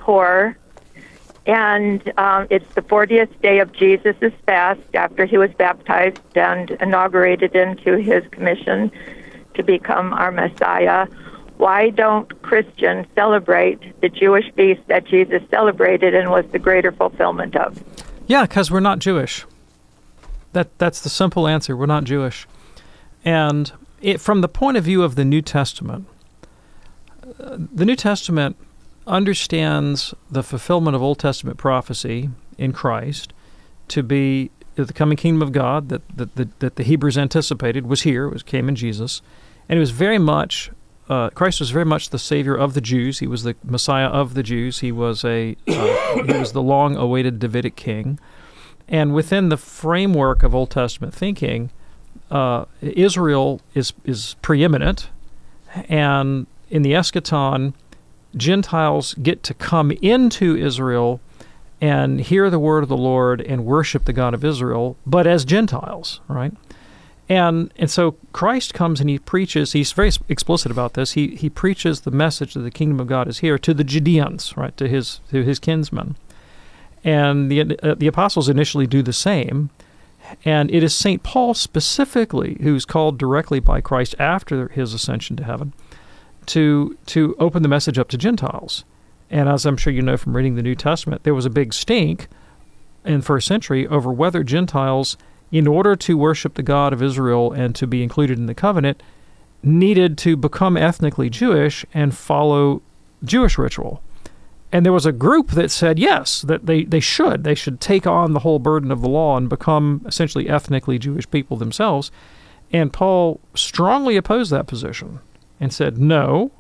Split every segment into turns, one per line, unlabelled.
Kippur, and it's the 40th day of Jesus' fast after he was baptized and inaugurated into his commission to become our Messiah. Why don't Christians celebrate the Jewish feast that Jesus celebrated and was the greater fulfillment of?
Yeah, because we're not Jewish. That's the simple answer. We're not Jewish. And from the point of view of the New Testament understands the fulfillment of Old Testament prophecy in Christ to be the coming kingdom of God that the Hebrews anticipated was here, came in Jesus, and it was very much Christ was very much the Savior of the Jews. He was the Messiah of the Jews. He was he was the long-awaited Davidic king, and within the framework of Old Testament thinking, Israel is preeminent, and in the eschaton, Gentiles get to come into Israel and hear the word of the Lord and worship the God of Israel, but as Gentiles, right? And so Christ comes and he preaches, he's very explicit about this, he preaches the message that the kingdom of God is here to the Judeans, right, to his kinsmen. And the apostles initially do the same, and it is St. Paul specifically who's called directly by Christ after his ascension to heaven to open the message up to Gentiles. And as I'm sure you know from reading the New Testament, there was a big stink in the first century over whether Gentiles, in order to worship the God of Israel and to be included in the covenant, needed to become ethnically Jewish and follow Jewish ritual. And there was a group that said, yes, that they should take on the whole burden of the law and become essentially ethnically Jewish people themselves. And Paul strongly opposed that position and said, no,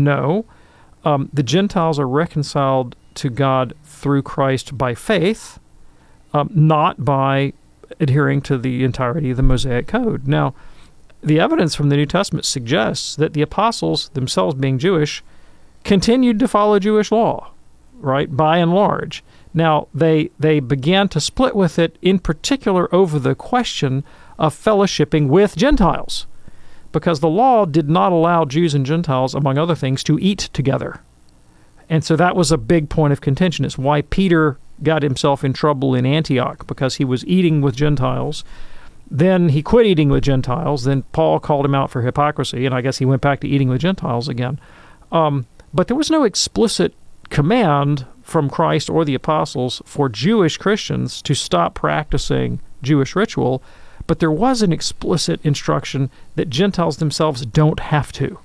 the Gentiles are reconciled to God through Christ by faith, not by adhering to the entirety of the Mosaic Code. Now, the evidence from the New Testament suggests that the apostles, themselves being Jewish, continued to follow Jewish law, right, by and large. Now, they began to split with it, in particular over the question of fellowshipping with Gentiles, because the law did not allow Jews and Gentiles, among other things, to eat together. And so that was a big point of contention. It's why Peter got himself in trouble in Antioch, because he was eating with Gentiles. Then he quit eating with Gentiles. Then Paul called him out for hypocrisy, and I guess he went back to eating with Gentiles again. But there was no explicit command from Christ or the apostles for Jewish Christians to stop practicing Jewish ritual, but there was an explicit instruction that Gentiles themselves don't have to,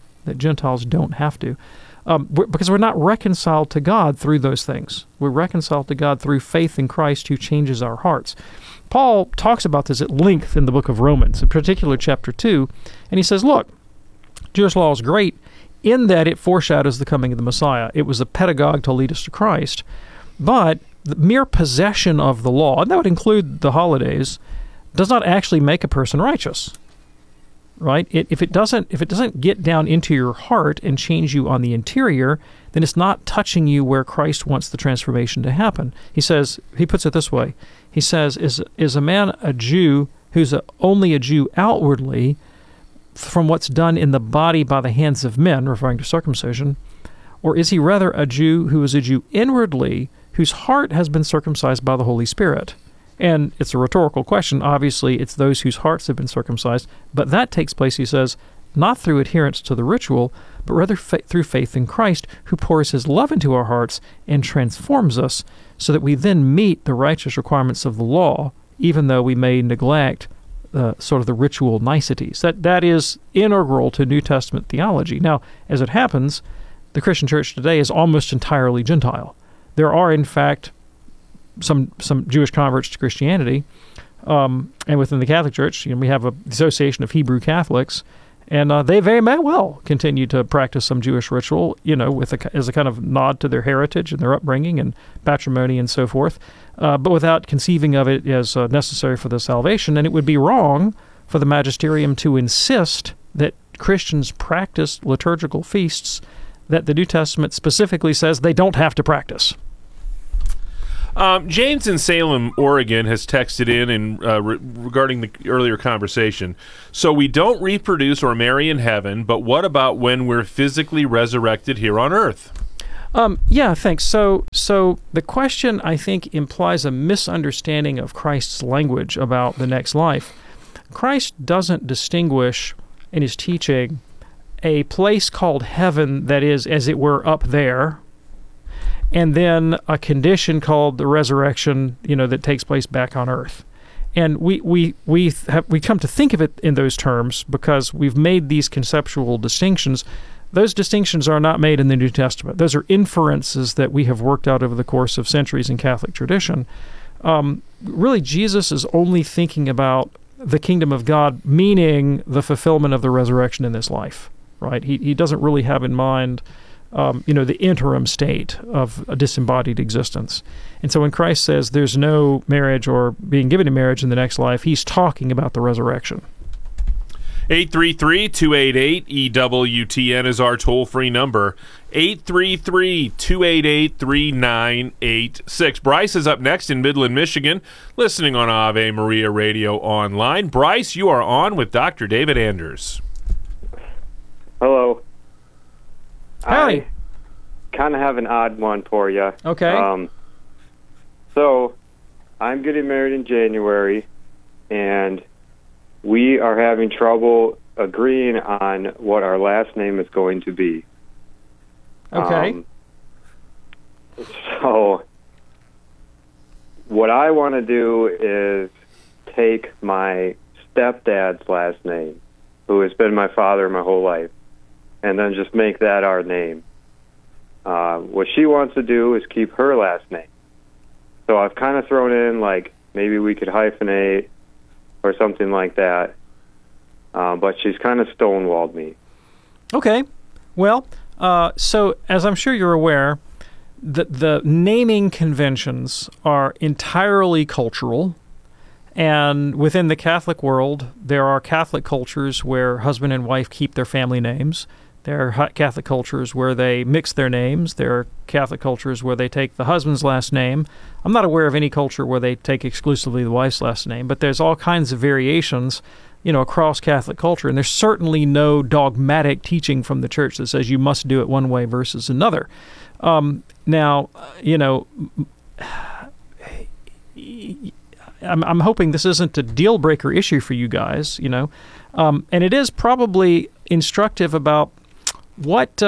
because we're not reconciled to God through those things. We're reconciled to God through faith in Christ who changes our hearts. Paul talks about this at length in the book of Romans, in particular chapter 2, and he says, look, Jewish law is great in that it foreshadows the coming of the Messiah. It was a pedagogue to lead us to Christ, but the mere possession of the law, and that would include the holidays, does not actually make a person righteous. Right? If it doesn't get down into your heart and change you on the interior, then it's not touching you where Christ wants the transformation to happen. He puts it this way. He says, is a man a Jew who's only a Jew outwardly from what's done in the body by the hands of men, referring to circumcision, or is he rather a Jew who is a Jew inwardly, whose heart has been circumcised by the Holy Spirit? And it's a rhetorical question. Obviously, it's those whose hearts have been circumcised. But that takes place, he says, not through adherence to the ritual, but rather through faith in Christ, who pours his love into our hearts and transforms us so that we then meet the righteous requirements of the law, even though we may neglect sort of the ritual niceties. That is integral to New Testament theology. Now, as it happens, the Christian church today is almost entirely Gentile. There are, in fact, some Jewish converts to Christianity, and within the Catholic Church, we have the Association of Hebrew Catholics, and they very well continue to practice some Jewish ritual, as a kind of nod to their heritage and their upbringing and patrimony and so forth, but without conceiving of it as necessary for their salvation. And it would be wrong for the magisterium to insist that Christians practice liturgical feasts that the New Testament specifically says they don't have to practice.
James in Salem, Oregon, has texted in regarding the earlier conversation. So we don't reproduce or marry in heaven, but what about when we're physically resurrected here on earth?
Yeah, thanks. So the question, I think, implies a misunderstanding of Christ's language about the next life. Christ doesn't distinguish in his teaching a place called heaven that is, as it were, up there, and then a condition called the resurrection, that takes place back on earth. And we come to think of it in those terms because we've made these conceptual distinctions. Those distinctions are not made in the New Testament. Those are inferences that we have worked out over the course of centuries in Catholic tradition. Really, Jesus is only thinking about the kingdom of God, meaning the fulfillment of the resurrection in this life, right? He doesn't really have in mind, the interim state of a disembodied existence. And so when Christ says there's no marriage or being given in marriage in the next life, he's talking about the resurrection.
833-288-EWTN is our toll-free number. 833-288-3986. Bryce is up next in Midland, Michigan, listening on Ave Maria Radio Online. Bryce, you are on with Dr. David Anders.
Hello.
Howdy.
I kind of have an odd one for you.
Okay.
So, I'm getting married in January, and we are having trouble agreeing on what our last name is going to be.
Okay.
So, what I want to do is take my stepdad's last name, who has been my father my whole life, and then just make that our name. What she wants to do is keep her last name. So I've kind of thrown in, maybe we could hyphenate or something like that. But she's kind of stonewalled me.
Okay. Well, so as I'm sure you're aware, the naming conventions are entirely cultural. And within the Catholic world, there are Catholic cultures where husband and wife keep their family names. There are Catholic cultures where they mix their names. There are Catholic cultures where they take the husband's last name. I'm not aware of any culture where they take exclusively the wife's last name, but there's all kinds of variations, across Catholic culture. And there's certainly no dogmatic teaching from the church that says you must do it one way versus another. Now, I'm hoping this isn't a deal breaker issue for you guys, and it is probably instructive about what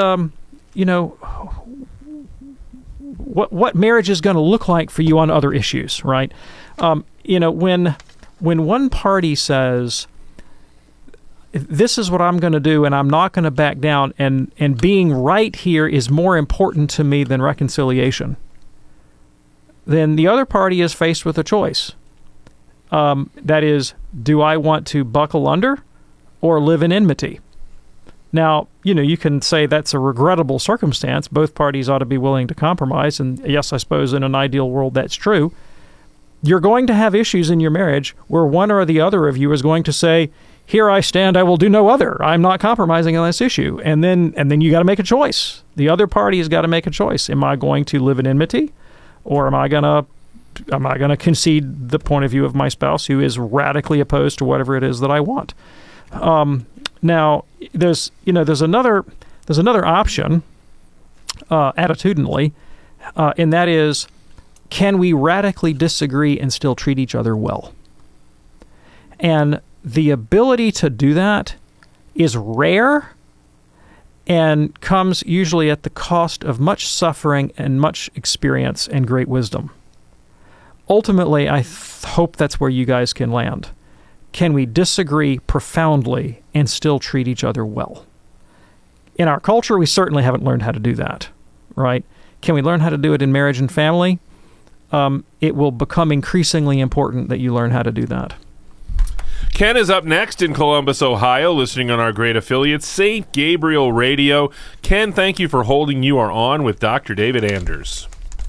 marriage is going to look like for you on other issues, right? When one party says, this is what I'm going to do and I'm not going to back down, and being right here is more important to me than reconciliation, then the other party is faced with a choice. That is, do I want to buckle under or live in enmity? Now, you can say that's a regrettable circumstance. Both parties ought to be willing to compromise. And yes, I suppose in an ideal world that's true. You're going to have issues in your marriage where one or the other of you is going to say, here I stand, I will do no other. I'm not compromising on this issue. And then you got to make a choice. The other party has got to make a choice. Am I going to live in enmity, or am I going to concede the point of view of my spouse who is radically opposed to whatever it is that I want? Now, there's another option, attitudinally, and that is, can we radically disagree and still treat each other well? And the ability to do that is rare and comes usually at the cost of much suffering and much experience and great wisdom. Ultimately, I hope that's where you guys can land. Can we disagree profoundly and still treat each other well? In our culture, we certainly haven't learned how to do that, right? Can we learn how to do it in marriage and family? It will become increasingly important that you learn how to do that.
Ken is up next in Columbus, Ohio, listening on our great affiliate, St. Gabriel Radio. Ken, thank you for holding. You are on with Dr. David Anders.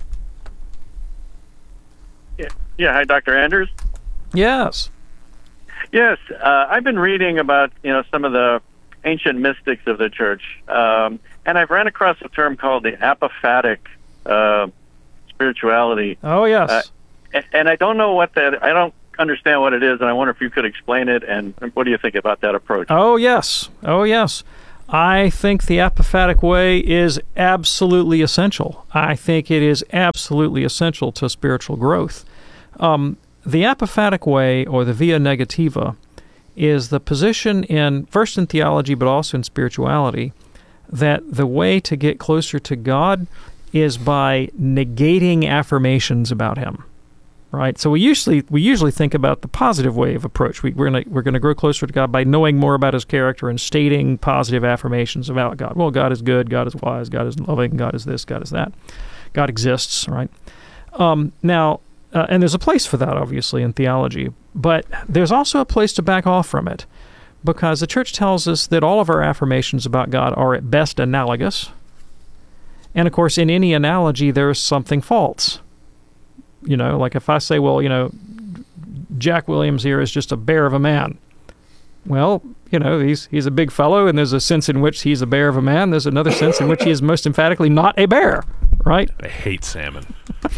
Yeah, hi, Dr. Anders.
Yes.
Yes, I've been reading about some of the ancient mystics of the church, and I've ran across a term called the apophatic spirituality.
Oh, yes.
And I don't know what that. I don't understand what it is, and I wonder if you could explain it. And what do you think about that approach?
Oh, yes. Oh, yes. I think the apophatic way is absolutely essential. I think it is absolutely essential to spiritual growth. The apophatic way, or the via negativa, is the position first in theology but also in spirituality, that the way to get closer to God is by negating affirmations about Him. Right, so we usually think about the positive way of approach. We're gonna grow closer to God by knowing more about His character and stating positive affirmations about God. Well, God is good, God is wise, God is loving, God is this, God is that. God exists, right? Now, and there's a place for that, obviously, in theology, but there's also a place to back off from it, because the Church tells us that all of our affirmations about God are at best analogous, and of course, in any analogy, there's something false. You know, like if I say, well, Jack Williams here is just a bear of a man. Well, he's a big fellow, and there's a sense in which he's a bear of a man. There's another sense in which he is most emphatically not a bear, right?
I hate salmon.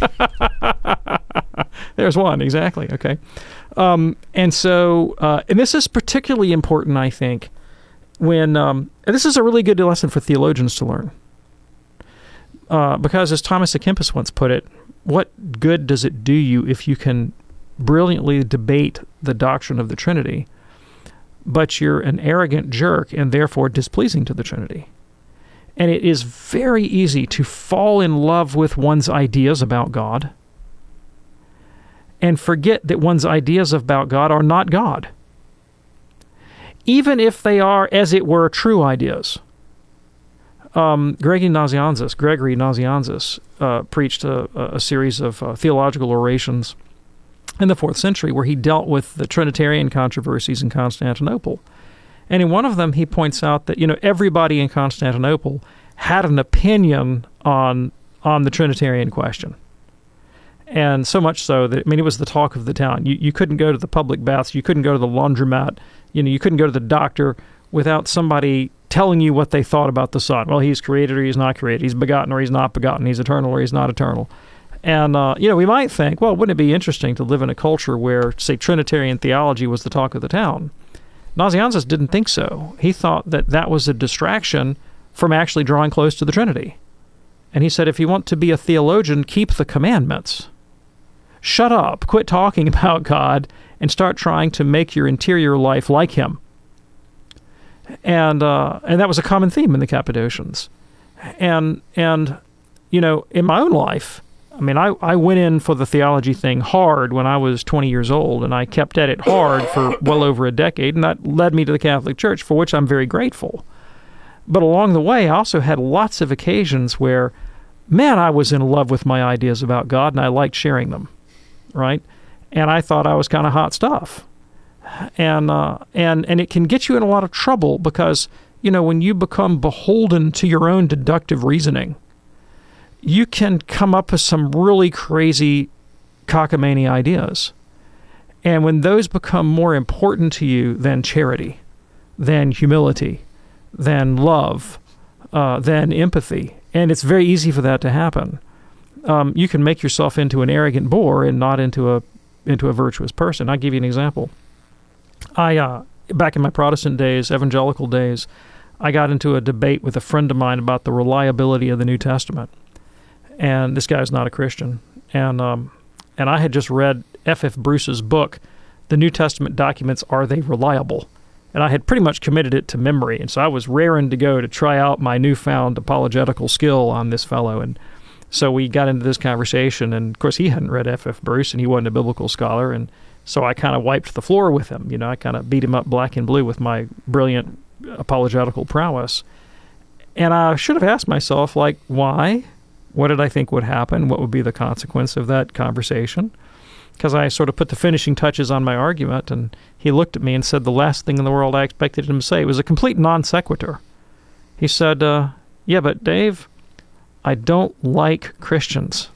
There's one, exactly. Okay. And this is particularly important, I think, when, and this is a really good lesson for theologians to learn. Because as Thomas à Kempis once put it, what good does it do you if you can brilliantly debate the doctrine of the Trinity, but you're an arrogant jerk and therefore displeasing to the Trinity? And it is very easy to fall in love with one's ideas about God and forget that one's ideas about God are not God, even if they are, as it were, true ideas. Gregory Nazianzus preached a series of theological orations in the 4th century where he dealt with the Trinitarian controversies in Constantinople. And in one of them, he points out that, everybody in Constantinople had an opinion on the Trinitarian question. And so much so that, it was the talk of the town. You couldn't go to the public baths, you couldn't go to the laundromat, you couldn't go to the doctor without somebody telling you what they thought about the Son. Well, He's created or He's not created. He's begotten or He's not begotten. He's eternal or He's not eternal. And, we might think, well, wouldn't it be interesting to live in a culture where, say, Trinitarian theology was the talk of the town? Nazianzus didn't think so. He thought that was a distraction from actually drawing close to the Trinity. And he said, if you want to be a theologian, keep the commandments. Shut up, quit talking about God, and start trying to make your interior life like Him. And that was a common theme in the Cappadocians. And in my own life, I went in for the theology thing hard when I was 20 years old, and I kept at it hard for well over a decade, and that led me to the Catholic Church, for which I'm very grateful. But along the way, I also had lots of occasions where, I was in love with my ideas about God, and I liked sharing them, right? And I thought I was kind of hot stuff. And it can get you in a lot of trouble because, when you become beholden to your own deductive reasoning, you can come up with some really crazy cockamamie ideas. And when those become more important to you than charity, than humility, than love, than empathy, and it's very easy for that to happen, you can make yourself into an arrogant bore and not into a virtuous person. I'll give you an example. Back in my Protestant days, evangelical days, I got into a debate with a friend of mine about the reliability of the New Testament. And this guy's not a Christian. And I had just read F.F. Bruce's book, The New Testament Documents, Are They Reliable? And I had pretty much committed it to memory. And so I was raring to go to try out my newfound apologetical skill on this fellow. And so we got into this conversation. And, of course, he hadn't read F.F. Bruce, and he wasn't a biblical scholar. And so I kind of wiped the floor with him. I kind of beat him up black and blue with my brilliant apologetical prowess. And I should have asked myself, why? What did I think would happen? What would be the consequence of that conversation? Because I sort of put the finishing touches on my argument, and he looked at me and said the last thing in the world I expected him to say. It was a complete non sequitur. He said, yeah, but Dave, I don't like Christians.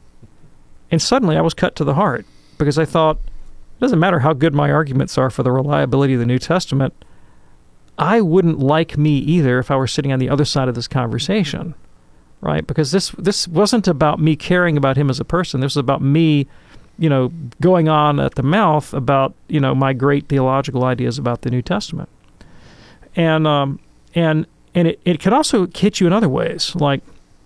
And suddenly I was cut to the heart, because I thought, it doesn't matter how good my arguments are for the reliability of the New Testament, I wouldn't like me either if I were sitting on the other side of this conversation. Right? Because this wasn't about me caring about him as a person. This was about me, going on at the mouth about, my great theological ideas about the New Testament. And And it can also hit you in other ways. Like,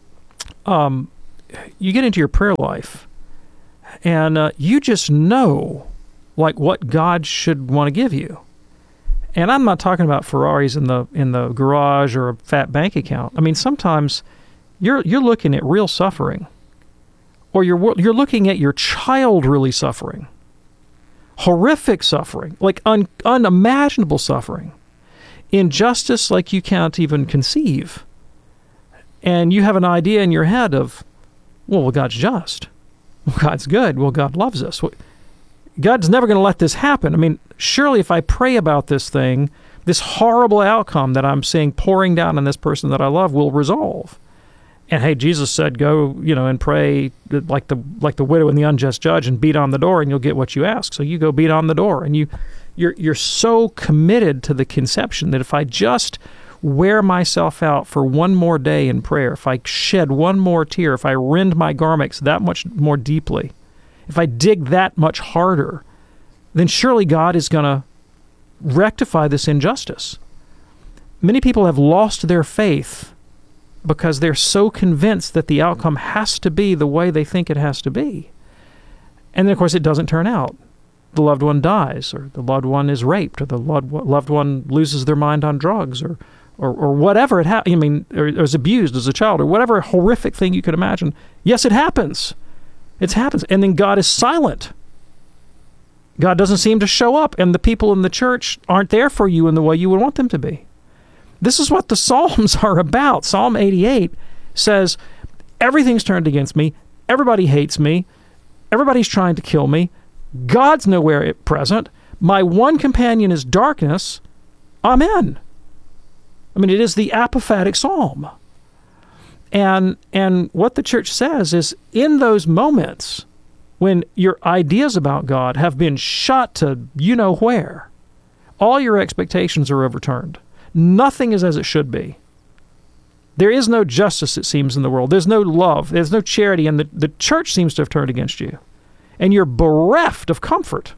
you get into your prayer life, and you just know, like, what God should want to give you. And I'm not talking about Ferraris in the garage or a fat bank account. I mean, sometimes you're looking at real suffering, or you're looking at your child really suffering, horrific suffering, like unimaginable suffering, injustice like you can't even conceive. And you have an idea in your head of, well, God's just. Well, God's good. Well, God loves us. God's never going to let this happen. I mean, surely if I pray about this thing, this horrible outcome that I'm seeing pouring down on this person that I love will resolve. And hey, Jesus said, go, and pray like the widow and the unjust judge and beat on the door and you'll get what you ask. So you go beat on the door, and you're so committed to the conception that if I just wear myself out for one more day in prayer, if I shed one more tear, if I rend my garments that much more deeply, if I dig that much harder, then surely God is going to rectify this injustice. Many people have lost their faith because they're so convinced that the outcome has to be the way they think it has to be. And then, of course, it doesn't turn out. The loved one dies, or the loved one is raped, or the loved one loses their mind on drugs, or whatever or is abused as a child, or whatever horrific thing you could imagine. Yes, it happens. It happens. And then God is silent. God doesn't seem to show up, and the people in the church aren't there for you in the way you would want them to be. This is what the Psalms are about. Psalm 88 says, everything's turned against me. Everybody hates me. Everybody's trying to kill me. God's nowhere at present. My one companion is darkness. Amen. I mean, it is the apophatic psalm. And what the church says is, in those moments when your ideas about God have been shot to you-know-where, all your expectations are overturned. Nothing is as it should be. There is no justice, it seems, in the world. There's no love. There's no charity, and the church seems to have turned against you. And you're bereft of comfort.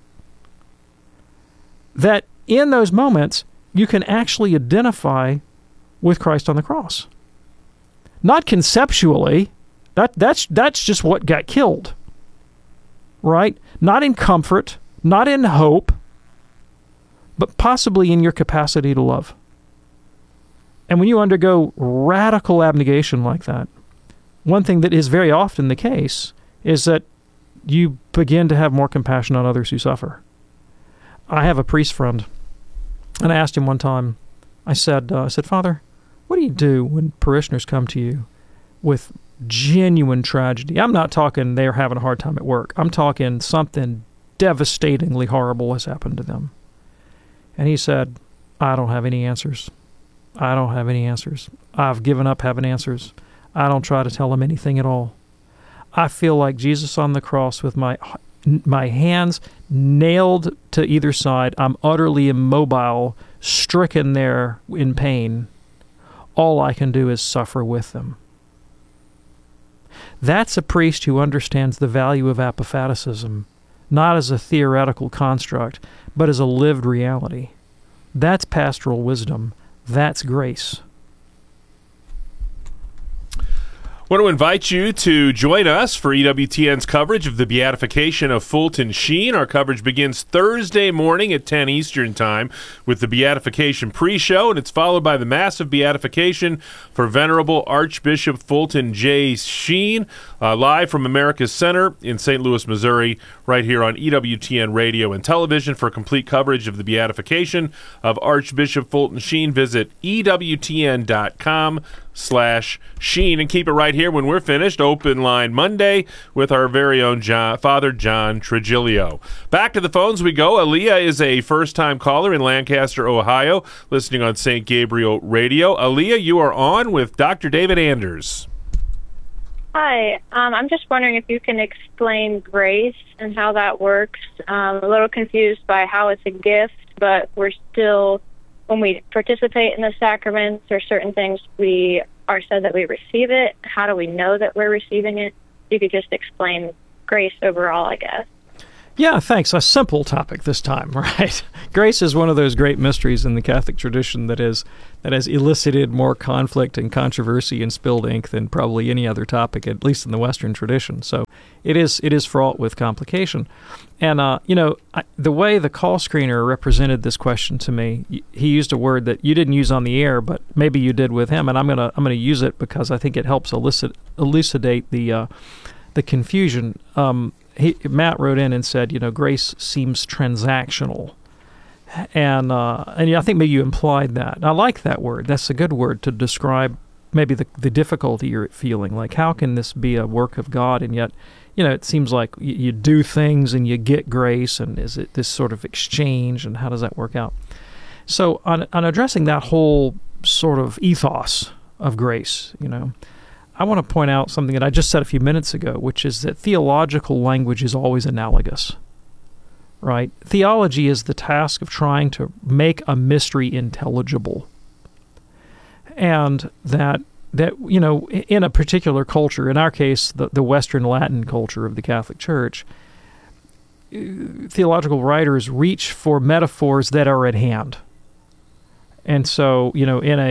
That in those moments, you can actually identify with Christ on the cross. Not conceptually. That's just what got killed. Right? Not in comfort, not in hope, but possibly in your capacity to love. And when you undergo radical abnegation like that, one thing that is very often the case is that you begin to have more compassion on others who suffer. I have a priest friend, and I asked him one time, I said, Father, what do you do when parishioners come to you with genuine tragedy? I'm not talking they're having a hard time at work. I'm talking something devastatingly horrible has happened to them. And he said, I don't have any answers. I don't have any answers. I've given up having answers. I don't try to tell them anything at all. I feel like Jesus on the cross with my hands nailed to either side. I'm utterly immobile, stricken there in pain. All I can do is suffer with them. That's a priest who understands the value of apophaticism, not as a theoretical construct, but as a lived reality. That's pastoral wisdom. That's grace.
I want to invite you to join us for EWTN's coverage of the beatification of Fulton Sheen. Our coverage begins Thursday morning at 10 Eastern Time with the beatification pre-show, and it's followed by the massive beatification for Venerable Archbishop Fulton J. Sheen, live from America's Center in St. Louis, Missouri, right here on EWTN Radio and Television. For complete coverage of the beatification of Archbishop Fulton Sheen, visit EWTN.com/Sheen, and keep it right here when we're finished. Open Line Monday with our very own Father John Trigilio. Back to the phones we go. Aaliyah is a first-time caller in Lancaster, Ohio, listening on St. Gabriel Radio. Aaliyah, you are on with Dr. David Anders.
Hi. I'm just wondering if you can explain grace and how that works. I'm a little confused by how it's a gift, but we're still, when we participate in the sacraments or certain things, we are said that we receive it. How do we know that we're receiving it? You could just explain grace overall, I guess.
Yeah, thanks. A simple topic this time, right? Grace is one of those great mysteries in the Catholic tradition that has elicited more conflict and controversy and spilled ink than probably any other topic, at least in the Western tradition. So it is fraught with complication. And the way the call screener represented this question to me, he used a word that you didn't use on the air, but maybe you did with him, and I'm gonna use it because I think it helps elucidate the confusion. Matt wrote in and said, grace seems transactional. And I think maybe you implied that. I like that word. That's a good word to describe maybe the difficulty you're feeling. Like, how can this be a work of God, and yet, it seems like you do things and you get grace, and is it this sort of exchange, and how does that work out? So on addressing that whole sort of ethos of grace, I want to point out something that I just said a few minutes ago, which is that theological language is always analogous, right? Theology is the task of trying to make a mystery intelligible. And that in a particular culture, in our case, the Western Latin culture of the Catholic Church, theological writers reach for metaphors that are at hand. And so, in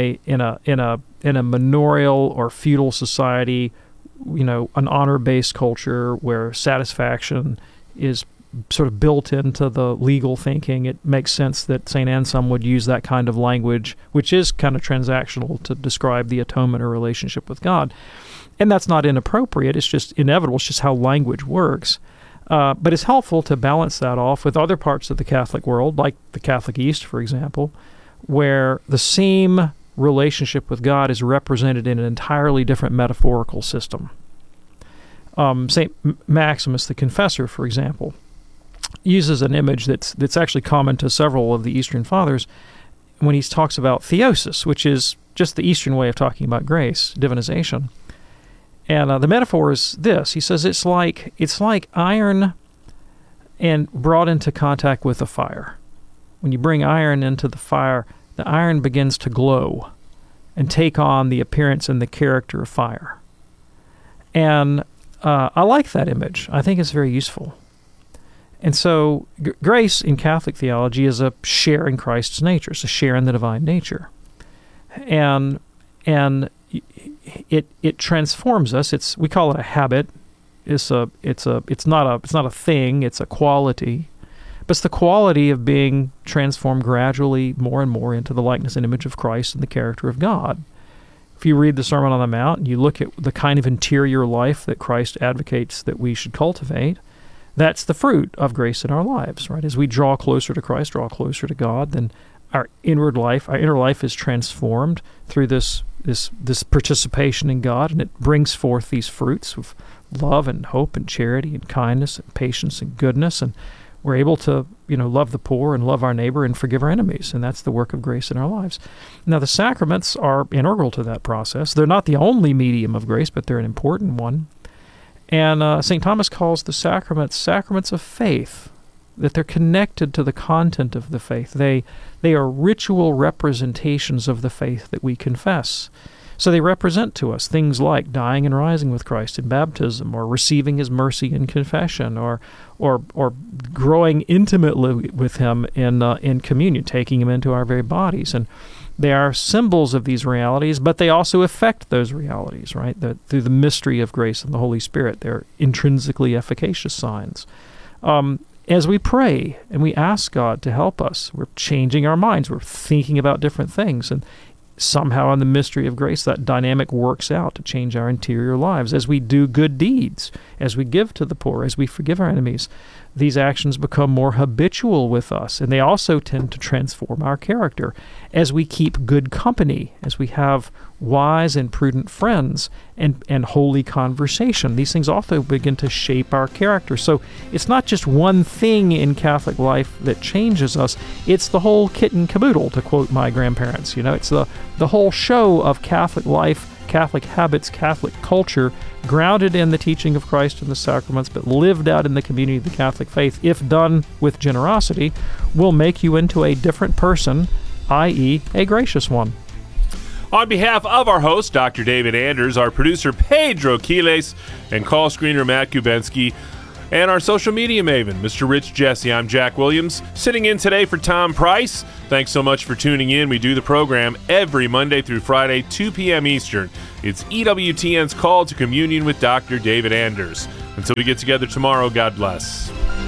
a manorial or feudal society, an honor-based culture where satisfaction is sort of built into the legal thinking, it makes sense that St. Anselm would use that kind of language, which is kind of transactional, to describe the atonement or relationship with God. And that's not inappropriate. It's just inevitable. It's just how language works. But it's helpful to balance that off with other parts of the Catholic world, like the Catholic East, for example, where the same relationship with God is represented in an entirely different metaphorical system. St. Maximus the Confessor, for example, uses an image that's actually common to several of the Eastern Fathers when he talks about theosis, which is just the Eastern way of talking about grace, divinization. And the metaphor is this. He says it's like iron and brought into contact with a fire. When you bring iron into the fire, the iron begins to glow and take on the appearance and the character of fire. And I like that image. I think it's very useful. And so grace in Catholic theology is a share in Christ's nature. It's a share in the divine nature. And it transforms us. We call it a habit. It's not a thing, it's a quality. But it's the quality of being transformed gradually more and more into the likeness and image of Christ and the character of God. If you read the Sermon on the Mount and you look at the kind of interior life that Christ advocates that we should cultivate, that's the fruit of grace in our lives, right? As we draw closer to Christ, draw closer to God, then our inner life is transformed through this participation in God, and it brings forth these fruits of love and hope and charity and kindness and patience and goodness, and we're able to, love the poor and love our neighbor and forgive our enemies, and that's the work of grace in our lives. Now, the sacraments are integral to that process. They're not the only medium of grace, but they're an important one. And St. Thomas calls the sacraments of faith, that they're connected to the content of the faith. They are ritual representations of the faith that we confess. So they represent to us things like dying and rising with Christ in baptism, or receiving His mercy in confession, or growing intimately with Him in communion, taking Him into our very bodies. And they are symbols of these realities, but they also affect those realities, right? Through the mystery of grace and the Holy Spirit, they're intrinsically efficacious signs. As we pray and we ask God to help us, we're changing our minds. We're thinking about different things, and somehow in the mystery of grace, that dynamic works out to change our interior lives. As we do good deeds, as we give to the poor, as we forgive our enemies, these actions become more habitual with us, and they also tend to transform our character. As we keep good company, as we have wise and prudent friends and holy conversation, these things also begin to shape our character. So it's not just one thing in Catholic life that changes us, it's the whole kit and caboodle, to quote my grandparents. It's the whole show of Catholic life, Catholic habits, Catholic culture, grounded in the teaching of Christ and the sacraments, but lived out in the community of the Catholic faith, if done with generosity, will make you into a different person, i.e., a gracious one.
On behalf of our host, Dr. David Anders, our producer, Pedro Quiles, and call screener, Matt Kubensky, and our social media maven, Mr. Rich Jesse. I'm Jack Williams, sitting in today for Tom Price. Thanks so much for tuning in. We do the program every Monday through Friday, 2 p.m. Eastern. It's EWTN's Call to Communion with Dr. David Anders. Until we get together tomorrow, God bless.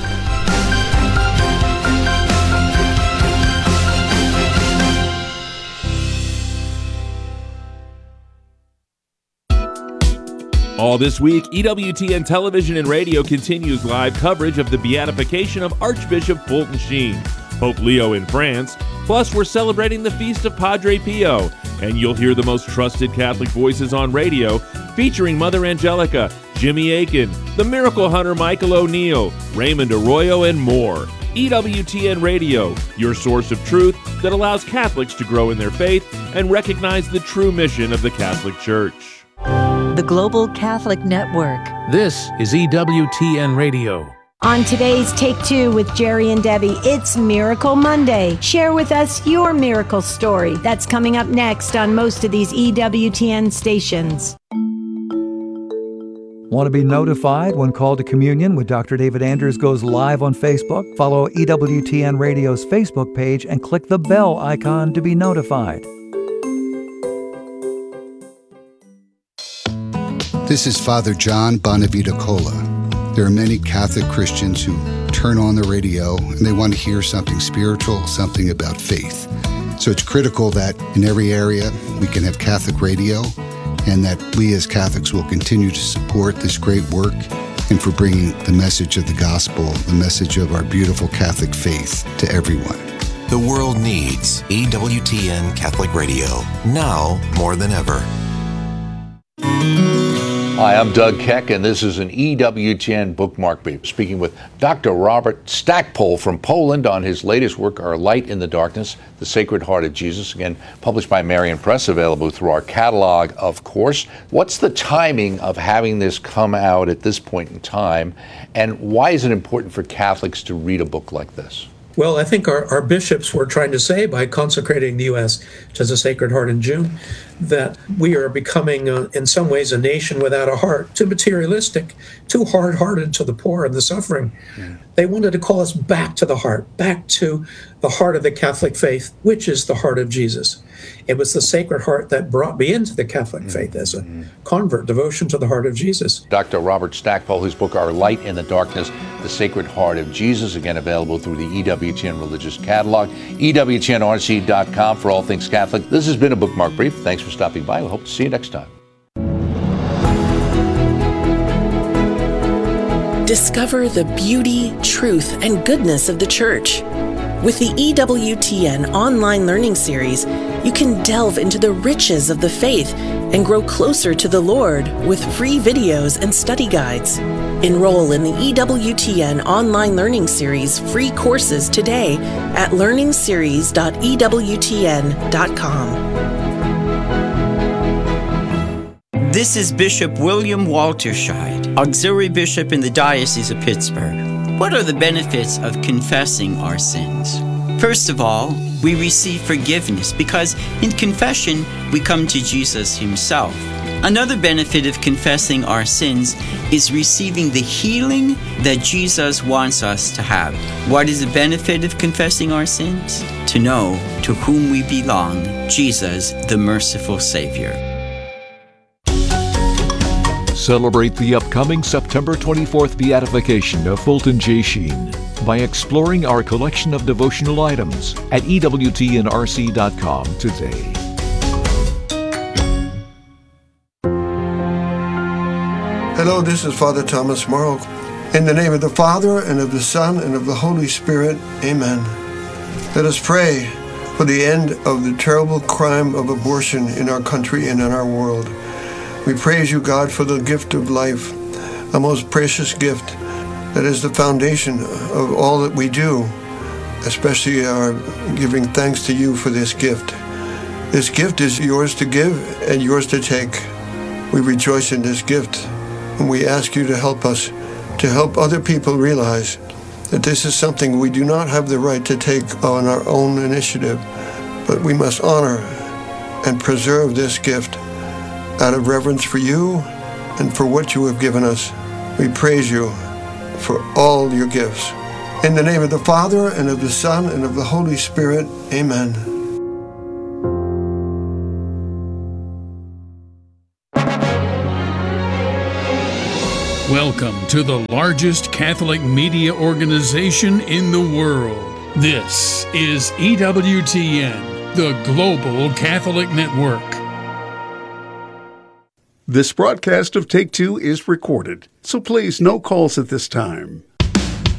All this week, EWTN Television and Radio continues live coverage of the beatification of Archbishop Fulton Sheen, Pope Leo in France. Plus, we're celebrating the feast of Padre Pio, and you'll hear the most trusted Catholic voices on radio, featuring Mother Angelica, Jimmy Akin, the Miracle Hunter Michael O'Neill, Raymond Arroyo, and more. EWTN Radio, your source of truth that allows Catholics to grow in their faith and recognize the true mission of the Catholic Church.
The Global Catholic Network.
This is EWTN Radio.
On today's Take Two with Jerry and Debbie, it's Miracle Monday. Share with us your miracle story. That's coming up next on most of these EWTN stations.
Want to be notified when Call to Communion with Dr. David Anders goes live on Facebook? Follow EWTN Radio's Facebook page and click the bell icon to be notified.
This is Father John Bonavita Cola. There are many Catholic Christians who turn on the radio and they want to hear something spiritual, something about faith. So it's critical that in every area we can have Catholic radio and that we as Catholics will continue to support this great work and for bringing the message of the gospel, the message of our beautiful Catholic faith to everyone.
The world needs EWTN Catholic Radio, now more than ever.
Hi, I'm Doug Keck, and this is an EWTN Bookmark Brief, speaking with Dr. Robert Stackpole from Poland on his latest work, Our Light in the Darkness, The Sacred Heart of Jesus, again, published by Marian Press, available through our catalog, of course. What's the timing of having this come out at this point in time, and why is it important for Catholics to read a book like this?
Well, I think our bishops were trying to say by consecrating the U.S. to the Sacred Heart in June that we are becoming, in some ways, a nation without a heart, too materialistic, too hard-hearted to the poor and the suffering. Yeah. They wanted to call us back to the heart, back to the heart of the Catholic faith, which is the heart of Jesus. It was the Sacred Heart that brought me into the Catholic faith as a convert, devotion to the heart of Jesus.
Dr. Robert Stackpole, whose book, Our Light in the Darkness, The Sacred Heart of Jesus, again available through the EWTN Religious Catalog, EWTNRC.com for all things Catholic. This has been a Bookmark Brief. Thanks for stopping by. We hope to see you next time.
Discover the beauty, truth, and goodness of the Church. With the EWTN online learning series, you can delve into the riches of the faith and grow closer to the Lord with free videos and study guides. Enroll in the EWTN online learning series free courses today at learningseries.ewtn.com.
This is Bishop William Walterscheid, Auxiliary Bishop in the Diocese of Pittsburgh. What are the benefits of confessing our sins? First of all, we receive forgiveness because in confession, we come to Jesus himself. Another benefit of confessing our sins is receiving the healing that Jesus wants us to have. What is the benefit of confessing our sins? To know to whom we belong, Jesus, the merciful Savior.
Celebrate the upcoming September 24th beatification of Fulton J. Sheen by exploring our collection of devotional items at EWTNRC.com today.
Hello, this is Father Thomas Morrow. In the name of the Father, and of the Son, and of the Holy Spirit, amen. Let us pray for the end of the terrible crime of abortion in our country and in our world. We praise you, God, for the gift of life, a most precious gift that is the foundation of all that we do, especially our giving thanks to you for this gift. This gift is yours to give and yours to take. We rejoice in this gift, and we ask you to help us, to help other people realize that this is something we do not have the right to take on our own initiative, but we must honor and preserve this gift out of reverence for you and for what you have given us. We praise you for all your gifts. In the name of the Father, and of the Son, and of the Holy Spirit, amen.
Welcome to the largest Catholic media organization in the world. This is EWTN, the Global Catholic Network.
This broadcast of Take Two is recorded, so please no calls at this time.